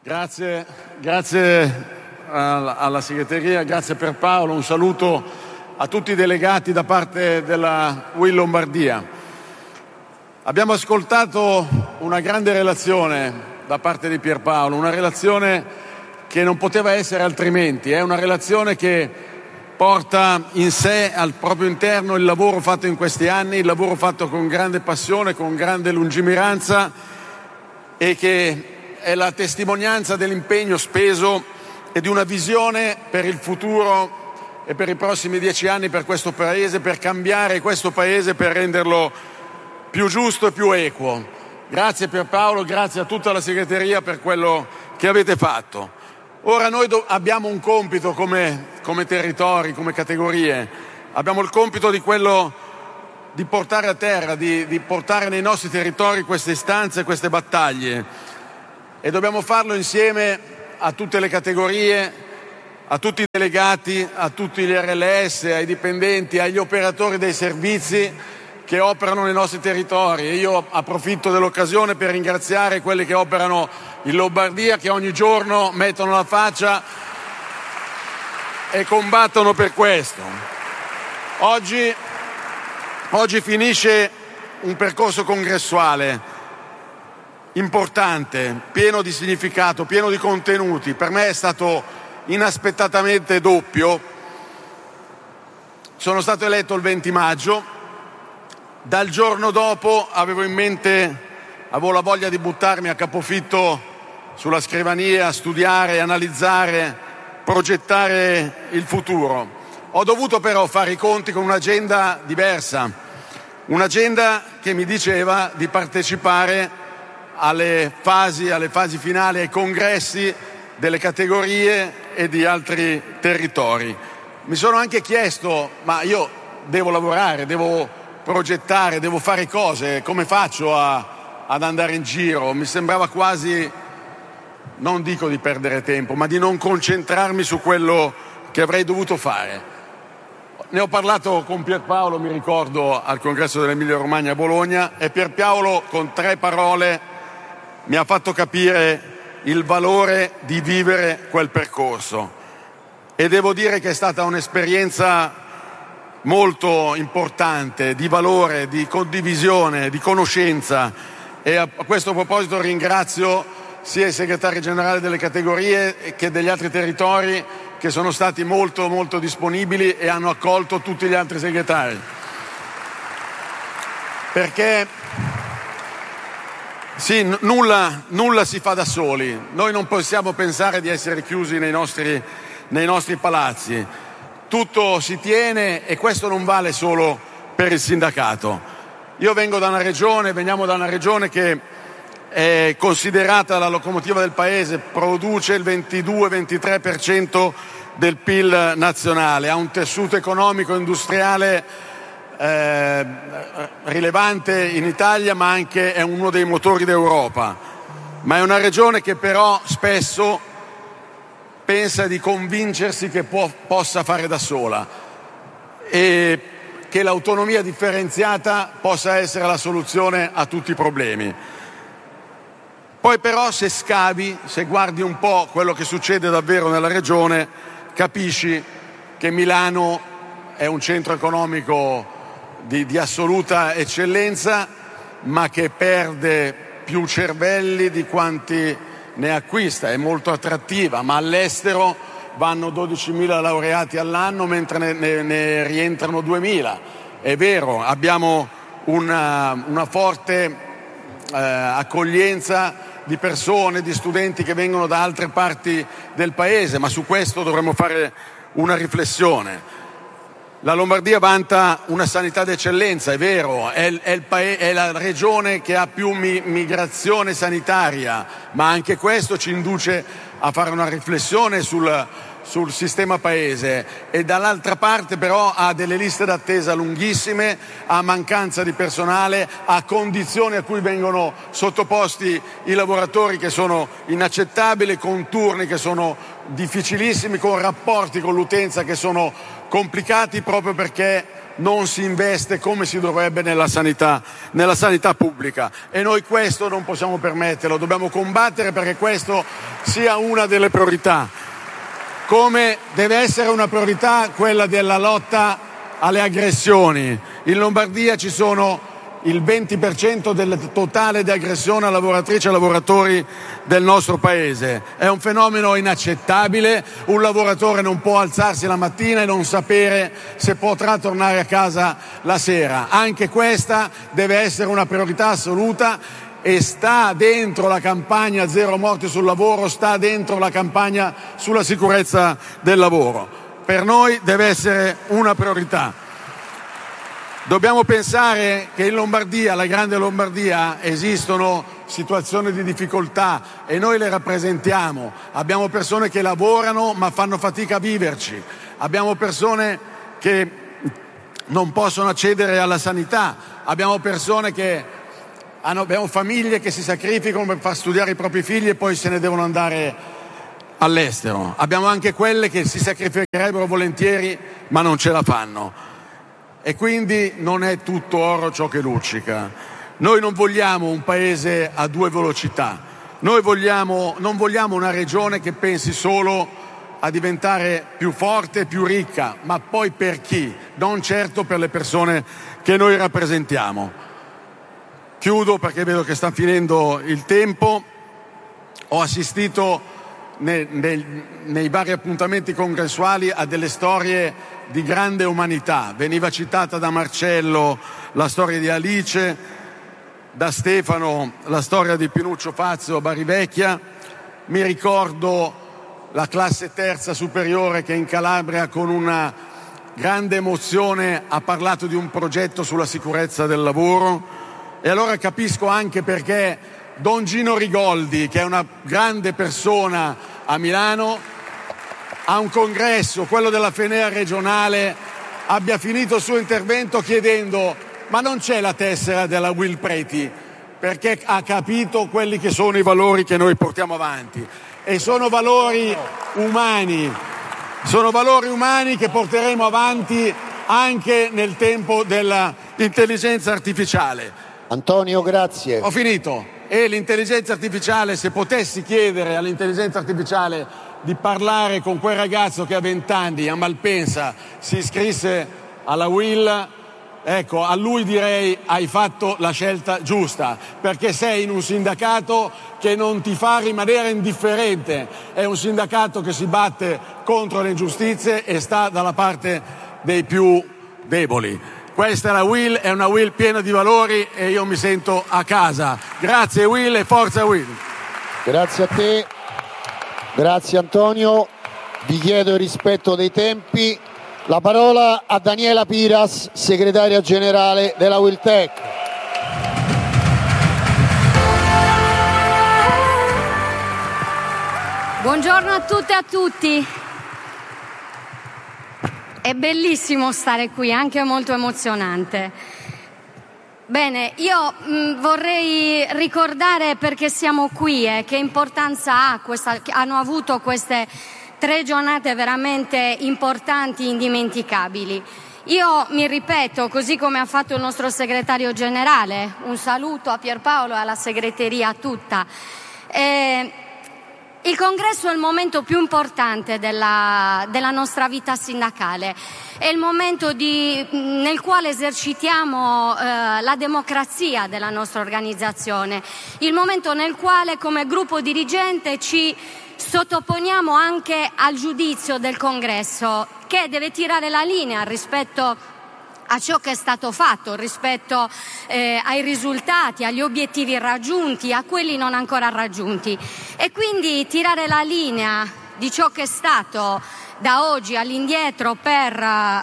Grazie alla segreteria, grazie per Paolo, un saluto a tutti i delegati da parte della UIL Lombardia. Abbiamo ascoltato una grande relazione da parte di Pierpaolo, una relazione che non poteva essere altrimenti, è una relazione che porta in sé al proprio interno il lavoro fatto in questi anni, il lavoro fatto con grande passione, con grande lungimiranza e che è la testimonianza dell'impegno speso e di una visione per il futuro e per i prossimi 10 anni per questo Paese, per cambiare questo Paese, per renderlo più giusto e più equo. Grazie Pierpaolo, grazie a tutta la segreteria per quello che avete fatto. Ora noi abbiamo un compito come territori, come categorie, abbiamo il compito di quello di portare a terra, di portare nei nostri territori queste istanze, queste battaglie. E dobbiamo farlo insieme a tutte le categorie, a tutti i delegati, a tutti gli RLS, ai dipendenti, agli operatori dei servizi che operano nei nostri territori. E io approfitto dell'occasione per ringraziare quelli che operano in Lombardia, che ogni giorno mettono la faccia e combattono per questo. Oggi finisce un percorso congressuale importante, pieno di significato, pieno di contenuti. Per me è stato inaspettatamente doppio. Sono stato eletto il 20 maggio. Dal giorno dopo avevo la voglia di buttarmi a capofitto sulla scrivania, studiare, analizzare, progettare il futuro. Ho dovuto però fare i conti con un'agenda diversa, un'agenda che mi diceva di partecipare alle fasi finali, ai congressi delle categorie e di altri territori. Mi sono anche chiesto, ma io devo lavorare, devo progettare, devo fare cose, come faccio ad andare in giro? Mi sembrava quasi, non dico di perdere tempo, ma di non concentrarmi su quello che avrei dovuto fare. Ne ho parlato con Pierpaolo, mi ricordo, al congresso dell'Emilia Romagna a Bologna, e Pierpaolo con 3 parole mi ha fatto capire il valore di vivere quel percorso. E devo dire che è stata un'esperienza molto importante, di valore, di condivisione, di conoscenza. E a questo proposito ringrazio sia i segretari generali delle categorie che degli altri territori, che sono stati molto molto disponibili e hanno accolto tutti gli altri segretari. Perché sì, nulla si fa da soli. Noi non possiamo pensare di essere chiusi nei nostri palazzi. Tutto si tiene, e questo non vale solo per il sindacato. Veniamo da una regione che è considerata la locomotiva del paese, produce il 22-23% del PIL nazionale, ha un tessuto economico industriale rilevante in Italia, ma anche è uno dei motori d'Europa. Ma è una regione che però spesso pensa di convincersi che possa fare da sola e che l'autonomia differenziata possa essere la soluzione a tutti i problemi. Poi però se scavi, se guardi un po' quello che succede davvero nella regione, capisci che Milano è un centro economico di assoluta eccellenza, ma che perde più cervelli di quanti ne acquista. È molto attrattiva, ma all'estero vanno 12.000 laureati all'anno, mentre ne rientrano 2.000. È vero, abbiamo una forte accoglienza di persone, di studenti che vengono da altre parti del paese, ma su questo dovremmo fare una riflessione. La Lombardia vanta una sanità d'eccellenza, è vero, è la regione che ha più migrazione sanitaria, ma anche questo ci induce a fare una riflessione sul sistema paese. E dall'altra parte però ha delle liste d'attesa lunghissime, ha mancanza di personale, ha condizioni a cui vengono sottoposti i lavoratori che sono inaccettabili, con turni che sono difficilissimi, con rapporti con l'utenza che sono complicati, proprio perché non si investe come si dovrebbe nella sanità pubblica, e noi questo non possiamo permetterlo, dobbiamo combattere perché questo sia una delle priorità, come deve essere una priorità quella della lotta alle aggressioni. In Lombardia ci sono il 20% del totale di aggressioni a lavoratrici e lavoratori del nostro paese. È un fenomeno inaccettabile. Un lavoratore non può alzarsi la mattina e non sapere se potrà tornare a casa la sera. Anche questa deve essere una priorità assoluta e sta dentro la campagna Zero morti sul lavoro, sta dentro la campagna sulla sicurezza del lavoro. Per noi deve essere una priorità. Dobbiamo pensare che in Lombardia, la grande Lombardia, esistono situazioni di difficoltà e noi le rappresentiamo. Abbiamo persone che lavorano ma fanno fatica a viverci. Abbiamo persone che non possono accedere alla sanità. Abbiamo famiglie che si sacrificano per far studiare i propri figli e poi se ne devono andare all'estero. Abbiamo anche quelle che si sacrificherebbero volentieri ma non ce la fanno. E quindi non è tutto oro ciò che luccica. Noi non vogliamo un paese a due velocità. Non vogliamo una regione che pensi solo a diventare più forte e più ricca, ma poi per chi? Non certo per le persone che noi rappresentiamo. Chiudo perché vedo che sta finendo il tempo. Ho assistito nei vari appuntamenti congressuali a delle storie di grande umanità. Veniva citata da Marcello la storia di Alice, da Stefano la storia di Pinuccio Fazio a Barivecchia. Mi ricordo la classe terza superiore che in Calabria con una grande emozione ha parlato di un progetto sulla sicurezza del lavoro, e allora capisco anche perché Don Gino Rigoldi, che è una grande persona a Milano, a un congresso, quello della Fenea regionale, abbia finito il suo intervento chiedendo: ma non c'è la tessera della Will Preti? Perché ha capito quelli che sono i valori che noi portiamo avanti, e sono valori umani che porteremo avanti anche nel tempo dell'intelligenza artificiale. Antonio, grazie. Ho finito. E l'intelligenza artificiale, se potessi chiedere all'intelligenza artificiale di parlare con quel ragazzo che a 20 anni a Malpensa si iscrisse alla Will, ecco, a lui direi: hai fatto la scelta giusta, perché sei in un sindacato che non ti fa rimanere indifferente, è un sindacato che si batte contro le ingiustizie e sta dalla parte dei più deboli. Questa è la Will, è una Will piena di valori e io mi sento a casa. Grazie Will e forza Will. Grazie a te, grazie Antonio, vi chiedo il rispetto dei tempi. La parola a Daniela Piras, segretaria generale della Wiltec. Buongiorno a tutte e a tutti. È bellissimo stare qui, anche molto emozionante. Bene, io vorrei ricordare perché siamo qui e che importanza hanno avuto queste 3 giornate veramente importanti, indimenticabili. Io mi ripeto, così come ha fatto il nostro segretario generale, un saluto a Pierpaolo e alla segreteria tutta. Il congresso è il momento più importante della nostra vita sindacale, è il momento nel quale esercitiamo la democrazia della nostra organizzazione, il momento nel quale come gruppo dirigente ci sottoponiamo anche al giudizio del congresso, che deve tirare la linea rispetto a ciò che è stato fatto, rispetto ai risultati, agli obiettivi raggiunti, a quelli non ancora raggiunti, e quindi tirare la linea di ciò che è stato da oggi all'indietro per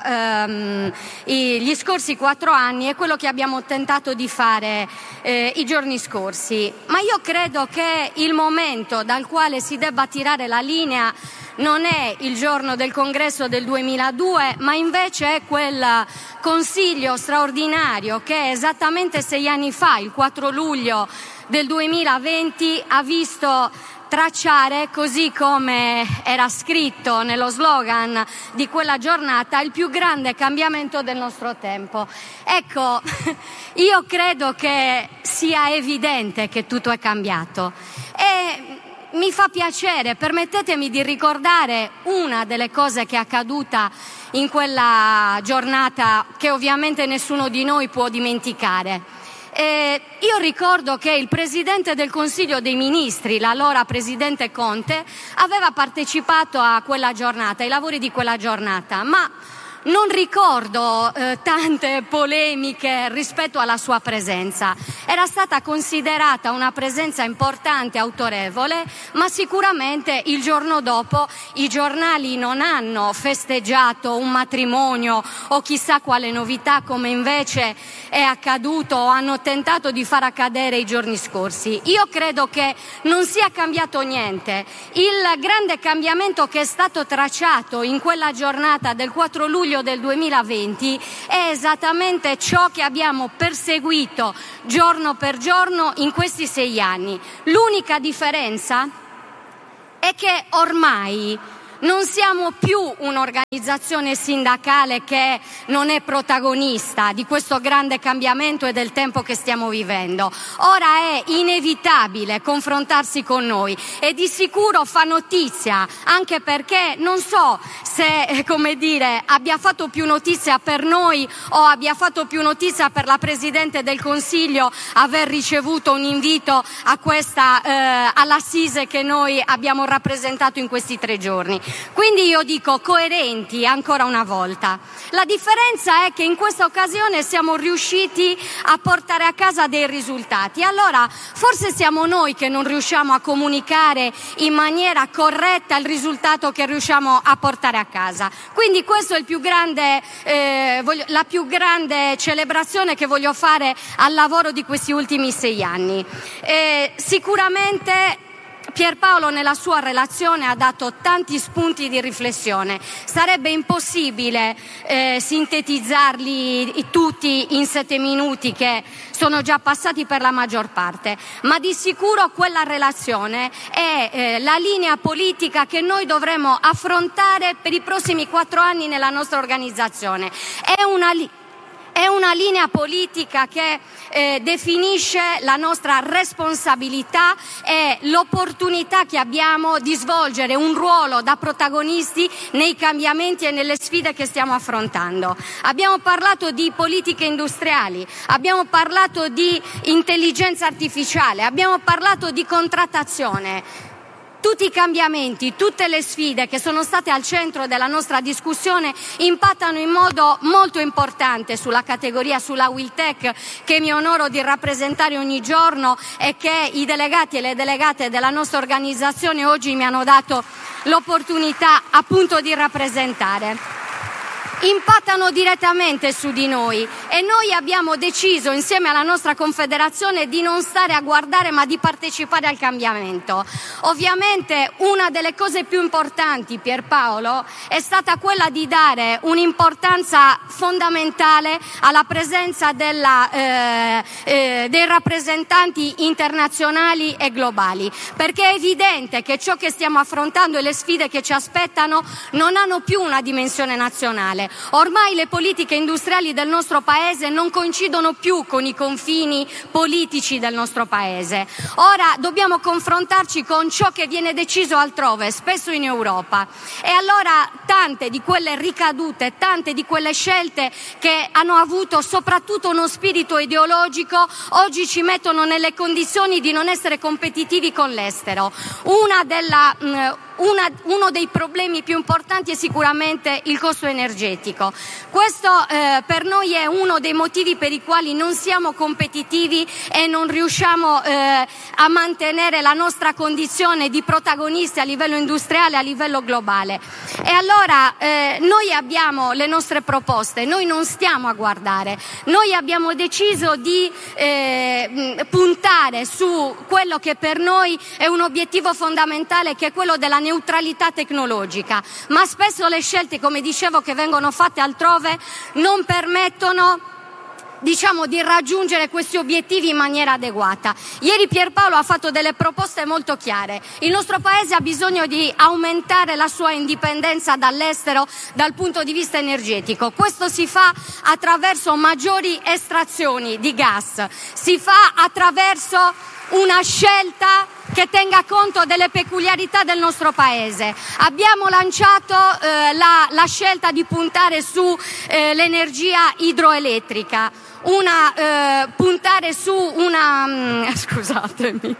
gli scorsi 4 anni è quello che abbiamo tentato di fare i giorni scorsi. Ma io credo che il momento dal quale si debba tirare la linea non è il giorno del congresso del 2002, ma invece è quel consiglio straordinario che esattamente 6 anni fa, il 4 luglio del 2020, ha visto tracciare, così come era scritto nello slogan di quella giornata, il più grande cambiamento del nostro tempo. Ecco, io credo che sia evidente che tutto è cambiato e mi fa piacere, permettetemi di ricordare una delle cose che è accaduta in quella giornata, che ovviamente nessuno di noi può dimenticare. Io ricordo che il Presidente del Consiglio dei Ministri, l'allora Presidente Conte, aveva partecipato a quella giornata, ai lavori di quella giornata, ma non ricordo tante polemiche rispetto alla sua presenza. Era stata considerata una presenza importante, autorevole, ma sicuramente il giorno dopo i giornali non hanno festeggiato un matrimonio o chissà quale novità, come invece è accaduto o hanno tentato di far accadere i giorni scorsi. Io credo che non sia cambiato niente. Il grande cambiamento che è stato tracciato in quella giornata del 4 luglio del 2020 è esattamente ciò che abbiamo perseguito giorno per giorno in questi 6 anni. L'unica differenza è che ormai non siamo più un'organizzazione sindacale che non è protagonista di questo grande cambiamento e del tempo che stiamo vivendo. Ora è inevitabile confrontarsi con noi e di sicuro fa notizia, anche perché non so se, abbia fatto più notizia per noi o abbia fatto più notizia per la Presidente del Consiglio aver ricevuto un invito a questa all'assise che noi abbiamo rappresentato in questi 3 giorni. Quindi io dico coerenti ancora una volta. La differenza è che in questa occasione siamo riusciti a portare a casa dei risultati. Allora forse siamo noi che non riusciamo a comunicare in maniera corretta il risultato che riusciamo a portare a casa. Quindi questo è la più grande celebrazione che voglio fare al lavoro di questi ultimi 6 anni. Sicuramente Pierpaolo nella sua relazione ha dato tanti spunti di riflessione. Sarebbe impossibile sintetizzarli tutti in 7 minuti che sono già passati per la maggior parte, ma di sicuro quella relazione è la linea politica che noi dovremo affrontare per i prossimi 4 anni nella nostra organizzazione. È una linea politica che definisce la nostra responsabilità e l'opportunità che abbiamo di svolgere un ruolo da protagonisti nei cambiamenti e nelle sfide che stiamo affrontando. Abbiamo parlato di politiche industriali, abbiamo parlato di intelligenza artificiale, abbiamo parlato di contrattazione. Tutti i cambiamenti, tutte le sfide che sono state al centro della nostra discussione impattano in modo molto importante sulla categoria, sulla WILTEC, che mi onoro di rappresentare ogni giorno e che i delegati e le delegate della nostra organizzazione oggi mi hanno dato l'opportunità appunto di rappresentare. Impattano direttamente su di noi e noi abbiamo deciso insieme alla nostra confederazione di non stare a guardare ma di partecipare al cambiamento. Ovviamente una delle cose più importanti, Pierpaolo, è stata quella di dare un'importanza fondamentale alla presenza dei rappresentanti internazionali e globali, perché è evidente che ciò che stiamo affrontando e le sfide che ci aspettano non hanno più una dimensione nazionale. Ormai le politiche industriali del nostro paese non coincidono più con i confini politici del nostro paese. Ora dobbiamo confrontarci con ciò che viene deciso altrove, spesso in Europa. E allora tante di quelle ricadute, tante di quelle scelte che hanno avuto soprattutto uno spirito ideologico, oggi ci mettono nelle condizioni di non essere competitivi con l'estero. Uno dei problemi più importanti è sicuramente il costo energetico. Questo per noi è uno dei motivi per i quali non siamo competitivi e non riusciamo a mantenere la nostra condizione di protagonisti a livello industriale, a livello globale. E allora noi abbiamo le nostre proposte, noi non stiamo a guardare, noi abbiamo deciso di puntare su quello che per noi è un obiettivo fondamentale, che è quello della neutralità tecnologica, ma spesso le scelte, come dicevo, che vengono fatte altrove non permettono di raggiungere questi obiettivi in maniera adeguata. Ieri Pierpaolo ha fatto delle proposte molto chiare. Il nostro Paese ha bisogno di aumentare la sua indipendenza dall'estero dal punto di vista energetico. Questo si fa attraverso maggiori estrazioni di gas, si fa attraverso una scelta che tenga conto delle peculiarità del nostro Paese. Abbiamo lanciato la scelta di puntare su l'energia idroelettrica, puntare su una scusatemi.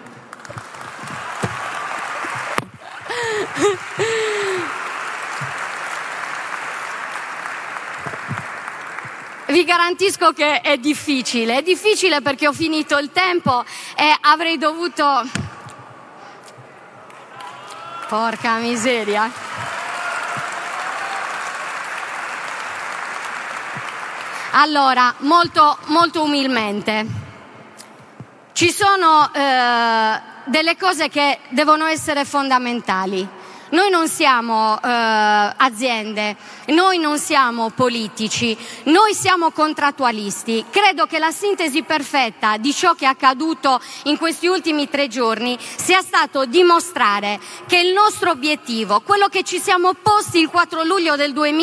Vi garantisco che è difficile perché ho finito il tempo e avrei dovuto... Porca miseria. Allora, molto umilmente, ci sono delle cose che devono essere fondamentali. Noi non siamo aziende, noi non siamo politici, noi siamo contrattualisti. Credo che la sintesi perfetta di ciò che è accaduto in questi ultimi 3 giorni sia stato dimostrare che il nostro obiettivo, quello che ci siamo posti il 4 luglio del 2000,